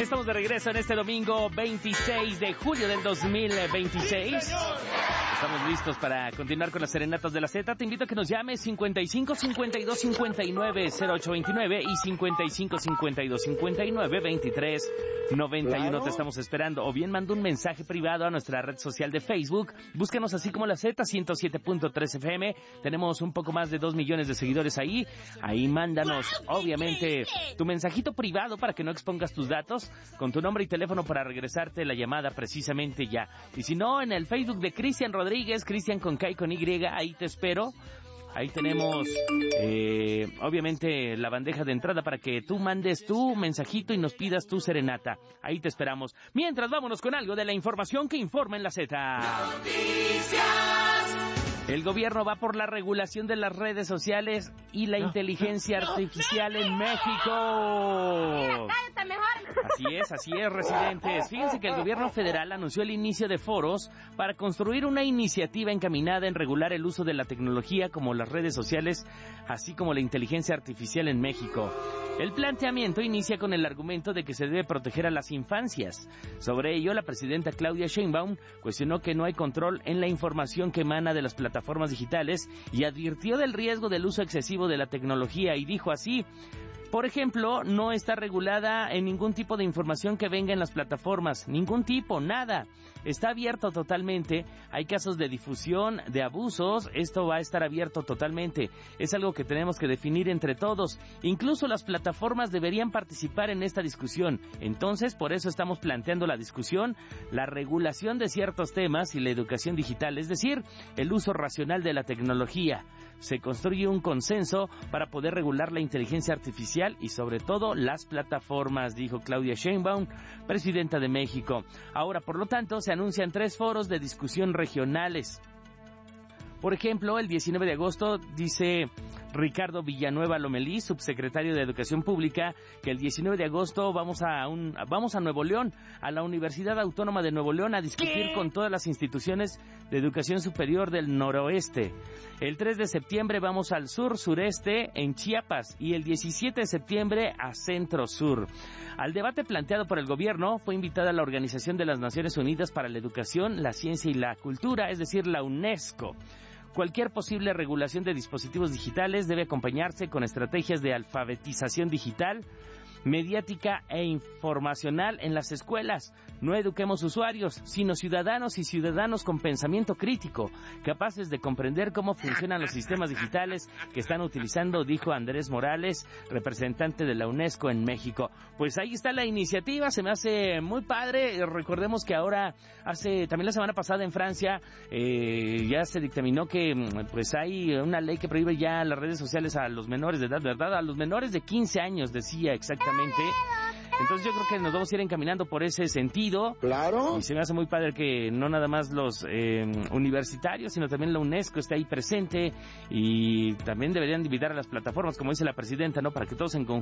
Estamos de regreso en este domingo 26 de julio del 2026. Estamos listos para continuar con las serenatas de la Z. Te invito a que nos llames 55 52 59 0829 y 55 52 59 23 91. Claro. Te estamos esperando. O bien manda un mensaje privado a nuestra red social de Facebook. Búscanos así como la Z 107.3 FM. Tenemos un poco más de 2 millones de seguidores ahí. Ahí mándanos, obviamente, tu mensajito privado para que no expongas tus datos, con tu nombre y teléfono para regresarte la llamada precisamente ya. Y si no, en el Facebook de Cristian Rodríguez, Cristian con K y con Y, ahí te espero. Ahí tenemos, obviamente, la bandeja de entrada para que tú mandes tu mensajito y nos pidas tu serenata. Ahí te esperamos. Mientras, vámonos con algo de la información que informa en la Z. El gobierno va por la regulación de las redes sociales y la inteligencia artificial en México. Así es, residentes. Fíjense que el gobierno federal anunció el inicio de foros para construir una iniciativa encaminada en regular el uso de la tecnología como las redes sociales, así como la inteligencia artificial en México. El planteamiento inicia con el argumento de que se debe proteger a las infancias. Sobre ello, la presidenta Claudia Sheinbaum cuestionó que no hay control en la información que emana de las plataformas digitales y advirtió del riesgo del uso excesivo de la tecnología y dijo así: por ejemplo, no está regulada en ningún tipo de información que venga en las plataformas, ningún tipo, nada. Está abierto totalmente, hay casos de difusión, de abusos, esto va a estar abierto totalmente. Es algo que tenemos que definir entre todos. Incluso las plataformas deberían participar en esta discusión. Entonces, por eso estamos planteando la discusión, la regulación de ciertos temas y la educación digital, es decir, el uso racional de la tecnología. Se construye un consenso para poder regular la inteligencia artificial y sobre todo las plataformas, dijo Claudia Sheinbaum, presidenta de México. Ahora, por lo tanto, se anuncian 3 foros de discusión regionales. Por ejemplo, el 19 de agosto, dice Ricardo Villanueva Lomelí, subsecretario de Educación Pública, que el 19 de agosto vamos a Nuevo León, a la Universidad Autónoma de Nuevo León, a discutir con todas las instituciones de educación superior del noroeste. El 3 de septiembre vamos al sur-sureste en Chiapas y el 17 de septiembre a centro-sur. Al debate planteado por el gobierno fue invitada la Organización de las Naciones Unidas para la Educación, la Ciencia y la Cultura, es decir, la UNESCO. Cualquier posible regulación de dispositivos digitales debe acompañarse con estrategias de alfabetización digital, mediática e informacional en las escuelas. No eduquemos usuarios, sino ciudadanos y ciudadanos con pensamiento crítico, capaces de comprender cómo funcionan los sistemas digitales que están utilizando, dijo Andrés Morales, representante de la UNESCO en México. Pues ahí está la iniciativa, se me hace muy padre. Recordemos que ahora, también la semana pasada en Francia, ya se dictaminó que pues hay una ley que prohíbe ya las redes sociales a los menores de edad, ¿verdad? A los menores de 15 años, decía exactamente. Entonces yo creo que nos vamos a ir encaminando por ese sentido. Claro. Y se me hace muy padre que no nada más los universitarios, sino también la UNESCO esté ahí presente, y también deberían dividir a las plataformas, como dice la presidenta, ¿no? Para que todos en conjunto